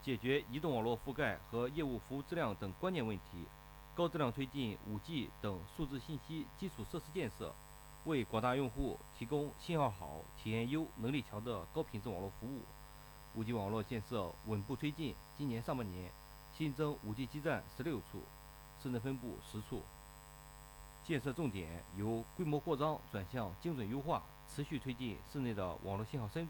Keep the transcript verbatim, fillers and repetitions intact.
解决移动网络覆盖和业务服务质量等关键问题，高质量推进 五 G 等数字信息基础设施建设，为广大用户提供信号好、体验优、能力强的高品质网络服务。五 G 网络建设稳步推进，今年上半年新增五 G 基站十六处，市能分布十处。建设重点由规模扩张转向精准优化，持续推进市内的网络信号深